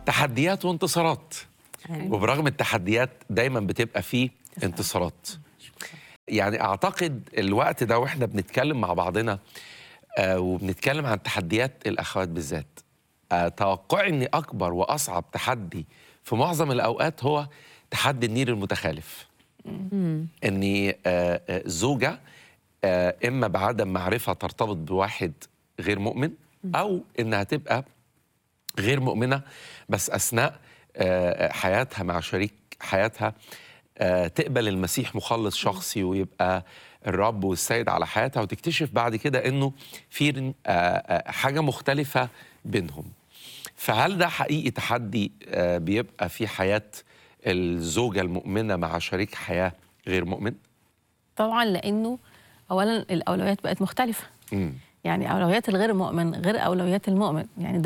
تحديات وانتصارات، أيوة. وبرغم التحديات دايما بتبقى فيه انتصارات. يعني أعتقد الوقت ده وإحنا بنتكلم مع بعضنا وبنتكلم عن تحديات الأخوات بالذات، توقعي أن أكبر وأصعب تحدي في معظم الأوقات هو تحدي النير المتخالف. أن زوجة إما بعدم معرفة ترتبط بواحد غير مؤمن، أو إنها تبقى غير مؤمنة بس أثناء حياتها مع شريك حياتها تقبل المسيح مخلص شخصي ويبقى الرب والسيد على حياتها، وتكتشف بعد كده إنه في حاجة مختلفة بينهم. فهل ده حقيقي تحدي بيبقى في حياة الزوجة المؤمنة مع شريك حياة غير مؤمن؟ طبعا، لأنه أولا الأولويات بقت مختلفة. يعني أولويات الغير مؤمن غير أولويات المؤمن، يعني